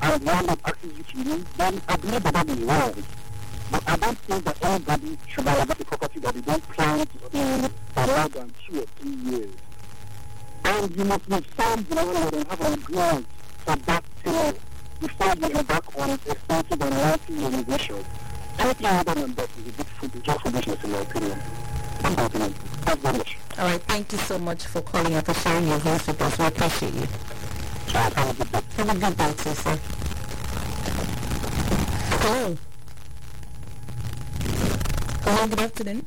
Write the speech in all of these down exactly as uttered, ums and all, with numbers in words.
and one that asks you to leave, then I believe that that is wrong. But I don't think that anybody should have a property that they don't plan to stay for more than two or three years. And you must inform the landlord and have an agreement for that period before you embark on expensive and lengthy renovation. Anything other than that is a bit food, just foolishness in my opinion. Thank you very much. All right, thank you so much for calling and for sharing your voice with us. We appreciate you. Have a good day. Have a good day, too, sir. Hello. Hello, good afternoon.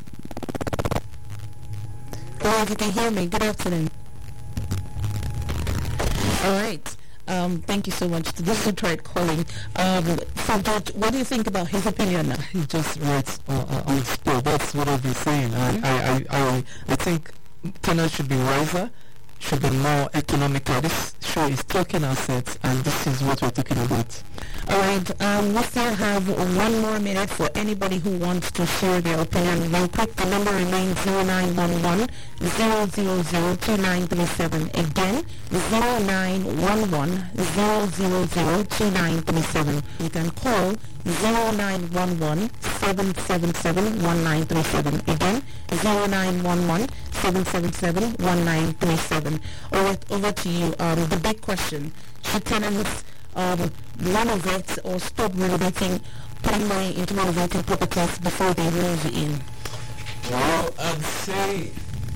Hello, if you can hear me, good afternoon. All right. Um, thank you so much. This is tried calling. Um, so, George, what do you think about his opinion now? He just writes uh, uh, on spot. That's what I've been saying. Mm-hmm. I, I, I, I, I think tenants should be wiser, should be more economical. This show is talking assets, and this is what we're talking about. All right, um, we still have one more minute for anybody who wants to share their opinion. Real quick, the number remains zero nine one one, zero zero zero, two nine three seven. Again, zero nine one one, zero zero zero, two nine three seven. You can call zero nine one one, seven seven seven, one nine three seven. Again, zero nine one one, seven seven seven, one nine three seven. All right, over to you. Um, the big question, should tenants um, renovate or stop renovating, putting money into renovating properties before they move in? Well, I'd say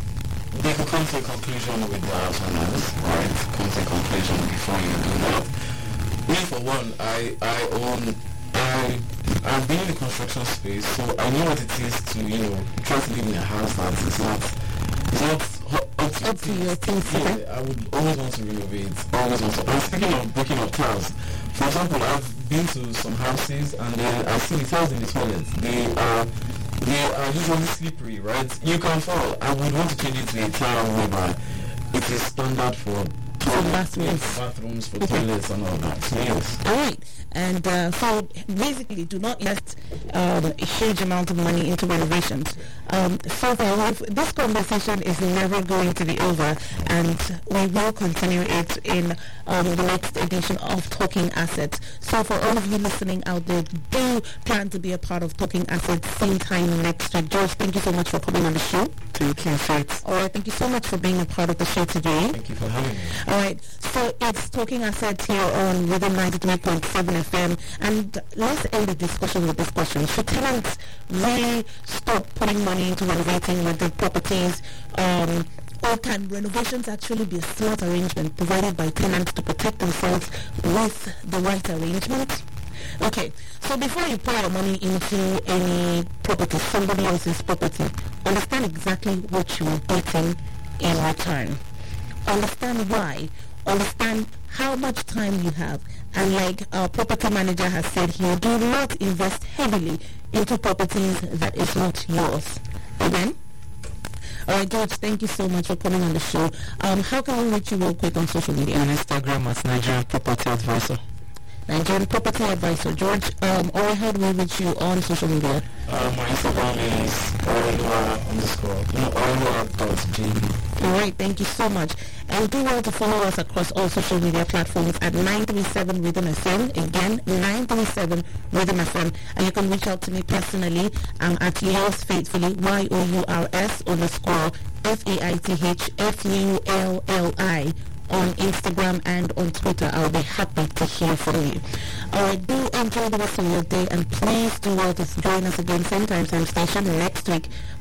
they could come to a conclusion with the tenants, right? Come to a conclusion before you do that. Me, for one, I, I own, I, I've been in the construction space, so I know what it is to, you know, try to live in a house that is not, it's not up to, Up to your taste. yeah, I would always want to renovate, always want to. I'm speaking of breaking up tiles. For example, I've been to some houses and then I see the tiles in the toilet. They are, they are usually slippery, right? You can fall. I would want to change it to a tile whereby it is standard for toilets, bathrooms. bathrooms for toilets and all that. So yes. All right. And uh, so basically do not invest um, a huge amount of money into renovations. Um, so far, this conversation is never going to be over, and we will continue it in um, the next edition of Talking Assets. So for all of you listening out there, do plan to be a part of Talking Assets same time next week. George, thank you so much for coming on the show. Thank you, Faith. All right, thank you so much for being a part of the show today. Thank you for having me. All right, so it's Talking Assets here on Rhythm ninety-three point seven F M, and let's end the discussion with this question. Should tenants really stop putting money into renovating rented properties, um, or can renovations actually be a smart arrangement provided by tenants to protect themselves with the right arrangement? Okay, so before you put your money into any property, somebody else's property, understand exactly what you are getting in return. Understand why. Understand how much time you have. And like our property manager has said here, do not invest heavily into properties that is not yours. Amen? All right, George, thank you so much for coming on the show. Um, how can we reach you real quick on social media? On Instagram as Nigerian Property Advisor. Nigerian Property Advisor. George, um, or how do we reach you on social media? Uh, my Instagram is Orenua underscore, no, Orenua dot J B. All right, thank you so much. And do well to follow us across all social media platforms at nine three seven Rhythm F M. Again, nine three seven Rhythm F M. And you can reach out to me personally. I'm at yours faithfully, Y O U R S underscore F A I T H F U L L I on Instagram and on Twitter. I'll be happy to hear from you. All right, do enjoy the rest of your day, and please do well to join us again same time, same station next week.